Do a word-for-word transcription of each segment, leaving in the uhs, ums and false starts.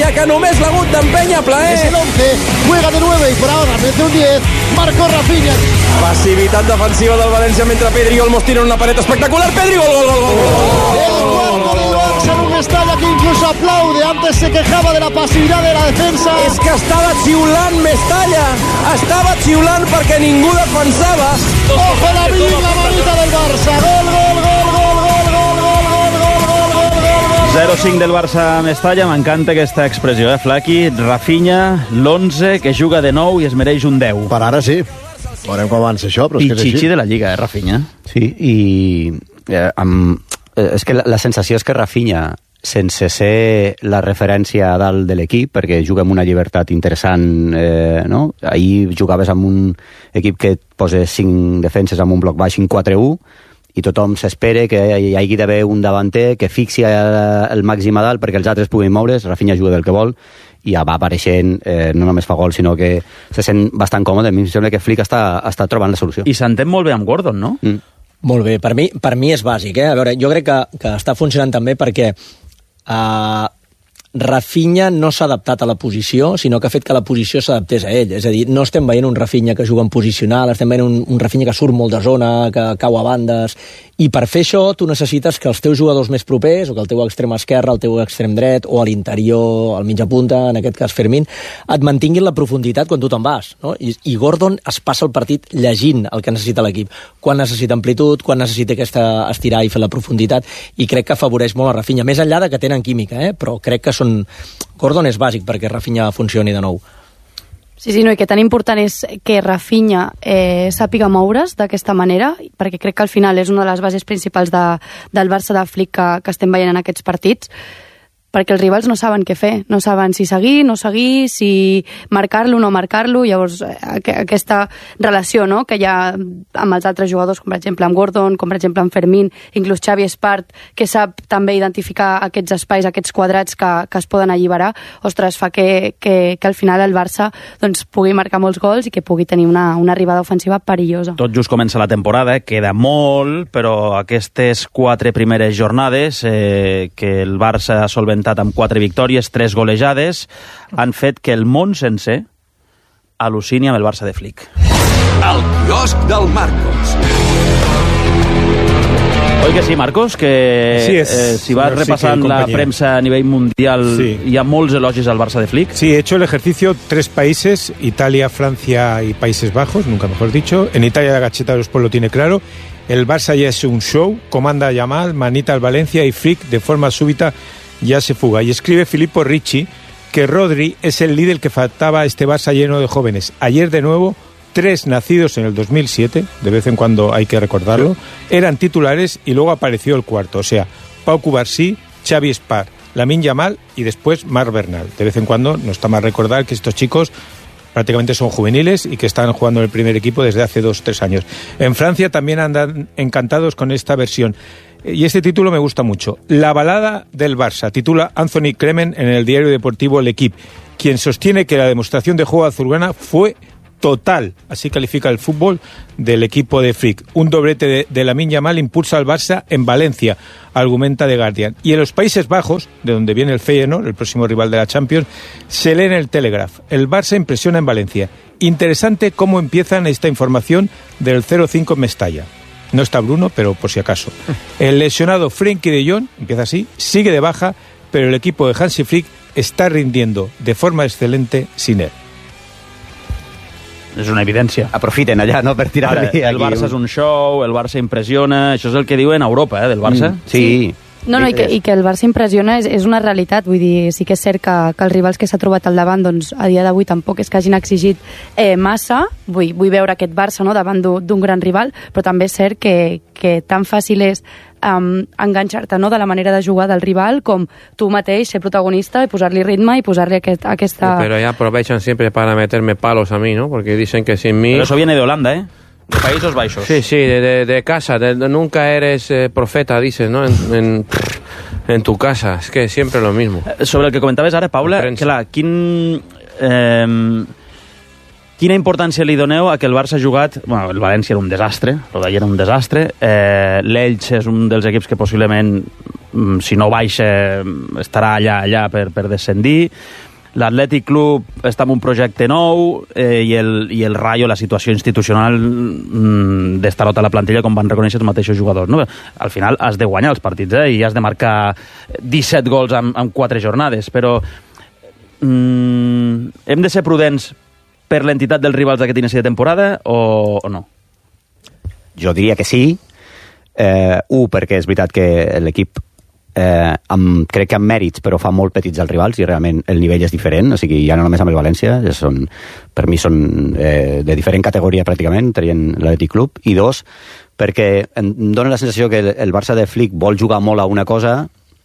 Rafinha, que només l'ha hagut d'empènyer a plaer. Es el once, juega de nueve y por ahora mete un diez. Marcó Rafinha. Passivitat defensiva del València mentre Pedri Olmos tira una paret espectacular. Pedri, gol, gol, gol, gol. El cuarto del Barça en un Mestalla que incluso aplaude. Antes se quejaba de la pasividad de la defensa. És que estava xiulant Mestalla. Estava xiulant perquè ningú defensava. Ojo la la manita del Barça. Gol, gol, gol, gol, gol, gol, gol, gol, gol, gol, gol, gol. zero cinc del Barça a Mestalla, m'encanta aquesta expressió, eh, Flaqui? Rafinha, l'onze, que juga de nou i es mereix un deu. Per ara sí. Veurem com avança això, però és I que és xixi així. de la Lliga, eh, Rafinha? Sí, i eh, amb, eh, és que la, la sensació és que Rafinha, sense ser la referència a dalt de l'equip, perquè juga amb una llibertat interessant, eh, no? Ahir jugaves amb un equip que et posa cinc defenses amb un bloc baix en quatre u, i tothom s'espera que hi hagi d'haver un davanter que fixi el màxim a dalt perquè els altres puguin moure's. Rafinha juga del que vol i ja va apareixent, eh, no només fa gol, sinó que se sent bastant còmode. A mi em sembla que Flick està, està trobant la solució. I s'entén molt bé amb Gordon, no? Mm. Molt bé, per mi, per mi és bàsic, eh? A veure, jo crec que, que està funcionant també perquè uh, Rafinha no s'ha adaptat a la posició, sinó que ha fet que la posició s'adaptés a ell. És a dir, no estem veient un Rafinha que juga en posicional, estem veient un, un Rafinha que surt molt de zona, que cau a bandes, i per fer això tu necessites que els teus jugadors més propers, o que el teu extrem esquerre, el teu extrem dret, o a l'interior, al mitja punta, en aquest cas Fermín, et mantinguin la profunditat quan tu te'n vas, no? I, I Gordon es passa el partit llegint el que necessita l'equip. Quan necessita amplitud, quan necessita aquesta estirar i fer la profunditat, i crec que afavoreix molt a Rafinha, més enllà de que tenen química, eh? Però crec que són... Gordon és bàsic perquè Rafinha funcioni de nou. Sí, sí, no, i que tan important és que Rafinha eh, sàpiga moure's d'aquesta manera, perquè crec que al final és una de les bases principals de, del Barça de Flick que, que estem veient en aquests partits, perquè els rivals no saben què fer, no saben si seguir, no seguir, si marcar-lo o no marcar-lo. Llavors aqu aquesta relació, no?, que hi ha amb els altres jugadors, com per exemple amb Gordon, com per exemple amb Fermín, inclús Xavi Espart, que sap també identificar aquests espais, aquests quadrats que, que es poden alliberar, ostres, fa que, que, que al final el Barça doncs, pugui marcar molts gols i que pugui tenir una, una arribada ofensiva perillosa. Tot just comença la temporada, eh? Queda molt, però aquestes quatre primeres jornades eh, que el Barça ha solventat amb quatre victòries, tres golejades, han fet que el món sencer al·lucini amb el Barça de Flick. El quiosc del Marcos. Oi que sí, Marcos? Que sí és, eh, si vas repassant sí la premsa a nivell mundial, sí, hi ha molts elogis al Barça de Flick. Sí, he hecho el ejercicio tres países, Italia, Francia y Países Bajos, nunca mejor dicho. En Italia la Gacheta de los Pueblos lo tiene claro. El Barça ya es un show, comanda Yamal, manita al Valencia y Flick de forma súbita ya se fuga. Y escribe Filippo Ricci que Rodri es el líder que faltaba a este Barça lleno de jóvenes. Ayer de nuevo, tres nacidos en el dos mil siete, de vez en cuando hay que recordarlo, eran titulares y luego apareció el cuarto. O sea, Pau Cubarsí, Xavi Espart, Lamine Yamal y después Marc Bernal. De vez en cuando no está mal recordar que estos chicos prácticamente son juveniles y que están jugando en el primer equipo desde hace dos o tres años. En Francia también andan encantados con esta versión. Y este título me gusta mucho. La balada del Barça, titula Anthony Kremen en el diario deportivo L'Equipe, quien sostiene que la demostración de juego azulgrana fue total. Así califica el fútbol del equipo de Flick. Un doblete de, de Lamine Yamal impulsa al Barça en Valencia, argumenta The Guardian. Y en los Países Bajos, de donde viene el Feyenoord, el próximo rival de la Champions, se lee en el Telegraph: el Barça impresiona en Valencia. Interesante cómo empiezan esta información del cero cinco en Mestalla. No está Bruno, pero por si acaso. El lesionado Frenkie de Jong, empieza así, sigue de baja, pero el equipo de Hansi Flick está rindiendo de forma excelente sin él. És una evidència. Aprofiten allà, no?, per tirar-li aquí. El Barça és un show, el Barça impressiona, això és el que diuen a Europa, eh, del Barça. Mm, sí. sí. No, no, i que, i que el Barça impressiona és, és una realitat, vull dir, sí que és cert que, que els rivals que s'ha trobat al davant, doncs a dia d'avui tampoc és que hagin exigit eh, massa, vull, vull veure aquest Barça, no?, davant d'un gran rival, però també és cert que, que tan fàcil és um, enganxar-te, no?, de la manera de jugar del rival com tu mateix ser protagonista i posar-li ritme i posar-li aquest, aquesta... Sí, pero ya aprovechan siempre para meterme palos a mí, ¿no?, porque dicen que sin mí... Pero eso viene de Holanda, ¿eh? De Países Bajos. Sí, sí, de, de, de casa. De, de, nunca eres eh, profeta, dices, ¿no? En, en, en tu casa. Es que siempre lo mismo. Sobre el que comentaves ara, Paula, clar, quin... Eh, quina importància li doneu a que el Barça ha jugat... Bueno, el València era un desastre, el d'ahir era un desastre. Eh, L'Elx és un dels equips que possiblement si no baixa estarà allà, allà per, per descendir. L'Atlètic Club està en un projecte nou eh, i, el, i el Rayo, la situació institucional mm, d'estarot a la plantilla, com van reconèixer els mateixos jugadors. No? Al final has de guanyar els partits eh, i has de marcar disset gols en, en quatre jornades, però mm, hem de ser prudents per l'entitat dels rivals d'aquest inici de temporada o, o no? Jo diria que sí. Eh, un, perquè és veritat que l'equip Eh, amb, crec que amb mèrits, però fa molt petits els rivals i realment el nivell és diferent, o sigui, ja no només amb el València, són, per mi són eh, de diferent categoria pràcticament, traient l'Atlètic Club, i dos, perquè em dóna la sensació que el, el Barça de Flick vol jugar molt a una cosa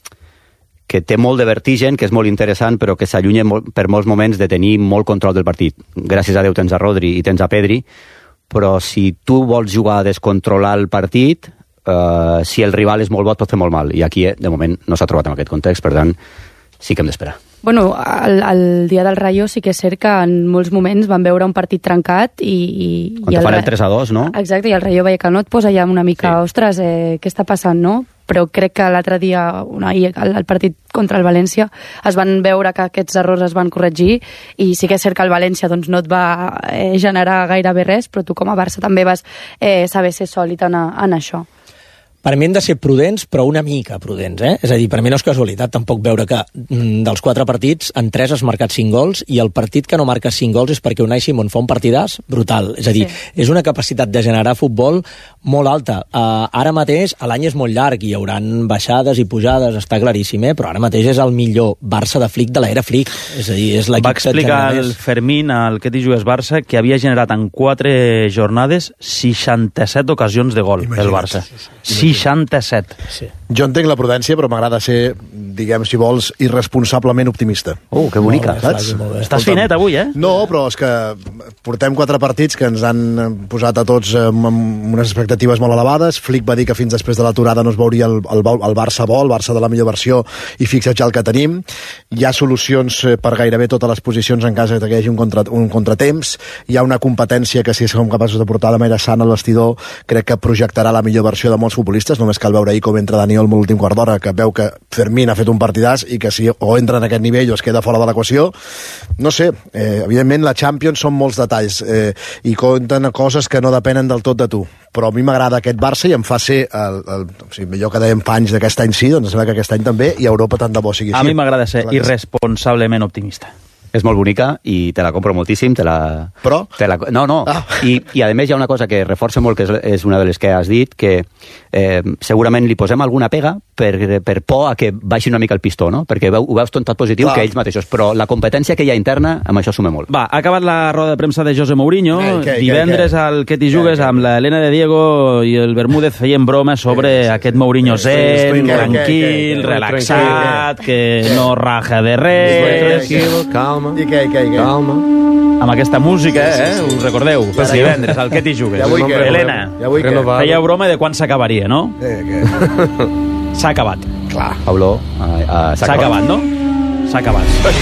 que té molt de vertigen, que és molt interessant, però que s'allunya per molts moments de tenir molt control del partit. Gràcies a Déu tens a Rodri i tens a Pedri, però si tu vols jugar a descontrolar el partit, Uh, si el rival és molt bo, pot fer molt mal. I aquí, eh, de moment, no s'ha trobat en aquest context, per tant, sí que hem d'esperar. Bueno, el, el dia del Rayo sí que és cert que en molts moments van veure un partit trencat i... i Quan te fan el tres a dos, no? Exacte, i el Rayo Vallecano et posa ja una mica, sí. Ostres, eh, què està passant, no? Però crec que l'altre dia, una, el, el partit contra el València, es van veure que aquests errors es van corregir i sí que és cert que el València doncs, no et va eh, generar gairebé res, però tu com a Barça també vas eh, saber ser sòlid en, en això. Per mi hem de ser prudents, però una mica prudents, eh? És a dir, per mi no és casualitat tampoc veure que mm, dels quatre partits, en tres has marcat cinc gols, i el partit que no marca cinc gols és perquè Unai Simón fa un partidàs brutal. És a dir, sí. És una capacitat de generar futbol molt alta. Uh, ara mateix, l'any és molt llarg, i hi haurà baixades i pujades, està claríssim, eh? Però ara mateix és el millor Barça de Flick de l'era Flick. És a dir, és l'equip Va explicar el Fermín, al que t'hi jugues Barça, que havia generat en quatre jornades seixanta-set ocasions de gol, Imagina't. El Barça. Sí, sí. seixanta-set. Sí. Jo entenc la prudència, però m'agrada ser, diguem, si vols, irresponsablement optimista. Oh, que bonica. Molt bé, Flavi, molt bé. Estàs finet avui, eh? No, però és que portem quatre partits que ens han posat a tots amb unes expectatives molt elevades. Flick va dir que fins després de l'aturada no es veuria el, el, el Barça bo, el Barça de la millor versió, i fixa't ja el que tenim. Hi ha solucions per gairebé totes les posicions en cas que hi hagi un, contra, un contratemps. Hi ha una competència que, si som capaços de portar de manera sana al vestidor, crec que projectarà la millor versió de molts futbolistes. Només cal veure ahir com entra Daniel en l'últim quart d'hora, que veu que Fermín ha fet un partidàs i que si o entra en aquest nivell o es queda fora de l'equació. No sé, eh, evidentment la Champions són molts detalls eh, i compten coses que no depenen del tot de tu, però a mi m'agrada aquest Barça i em fa ser el, el, o sigui, millor que dèiem fa anys d'aquest any sí, doncs sembla que aquest any també, i a Europa tant de bo sigui així. A mi m'agrada ser irresponsablement optimista. És molt bonica i te la compro moltíssim. Te la, Però? Te la, no, no. Ah. I, I a més hi ha una cosa que reforça molt, que és, és una de les que has dit, que eh, segurament li posem alguna pega per, per por a que baixi una mica el pistó, no? Perquè ho veus tot positiu, clar, que ells mateixos. Però la competència que hi ha interna, amb això suma molt. Va, ha acabat la roda de premsa de José Mourinho. Ei, que, Divendres que, que. al Que t'hi jugues que, que. amb l'Helena de Diego i el Bermúdez feien broma sobre que, aquest Mourinho zen, tranquil, relaxat, que no raja de res. Tranquilo, calma. I què, i què, i què? Calma. Amb aquesta música, eh? Sí, sí, sí. Us recordeu? Ja, ja, divendres, al Que t'hi jugues. Ja vull que, Helena, ja vull que. feia broma de quan s'acabaria, no? Eh, que. S'ha acabat. Clar. Pablo, uh, uh, s'ha acabat, no? S'ha acabat.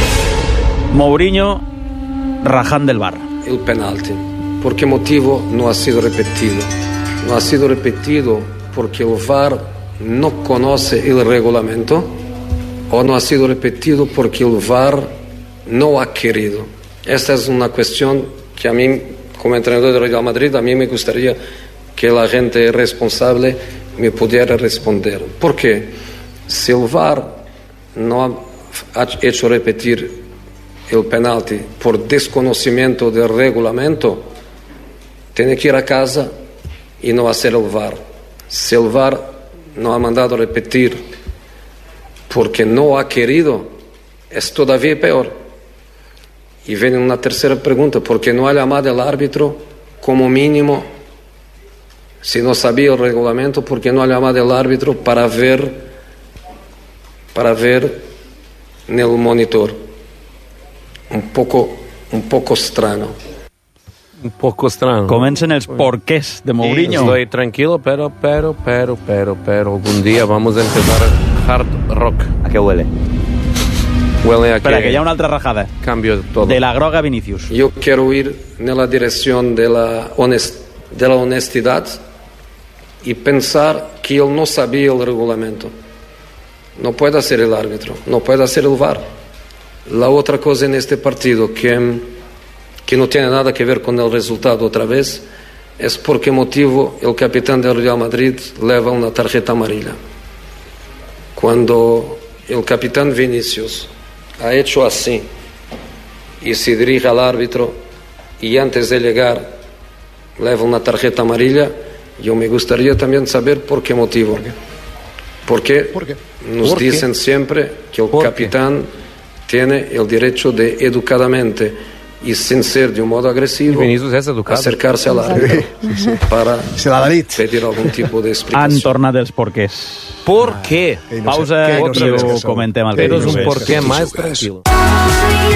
Mourinho rajando del bar. El penalti. ¿Por qué motivo no ha sido repetido? No ha sido repetido porque el V A R no conoce el reglamento, o no ha sido repetido porque el V A R no ha querido. Esta es una cuestión que a mí, como entrenador del Real Madrid, a mí me gustaría que la gente responsable me pudiera responder. ¿Por qué? Si el V A R no ha hecho repetir el penalti por desconocimiento del reglamento, tiene que ir a casa y no hacer el V A R. Si el V A R no ha mandado repetir porque no ha querido, es todavía peor. Y viene una tercera pregunta: ¿por qué no ha llamado al árbitro como mínimo? Si no sabía el reglamento, ¿por qué no ha llamado al árbitro para ver, para ver en el monitor? Un poco, un poco extraño. Un poco extraño. Comencen els porqués de Mourinho. Estoy tranquilo, pero, pero, pero, pero, pero, algún día vamos a empezar hard rock. ¿A qué huele? Huele a Espera, que, que hi ha una altra rajada. Cambio todo. De la groga Vinicius. Yo quiero ir en la dirección de la, honest, de la honestidad y pensar que él no sabía el reglamento. no puede ser el árbitro, no puede ser el V A R. La otra cosa en este partido que, que no tiene nada que ver con el resultado otra vez es por qué motivo el capitán del Real Madrid lleva una tarjeta amarilla. Cuando el capitán Vinicius ha hecho así y se dirige al árbitro y antes de llegar lleva una tarjeta amarilla, yo me gustaría también saber por qué motivo. ¿Por qué? Porque ¿Por qué? nos ¿Por qué? dicen siempre que el ¿Por capitán tiene el derecho de educadamente y sin ser de un modo agresivo Y Vinicius es educado. acercarse al árbitro para Se l'ha dit. pedir algún tipo de Han explicación. tornat els porquers. ¿Por qué? Que inocent- Pausa que i inocents ho que sou. comentem al Pero es un Rey. por qué más tranquilo. All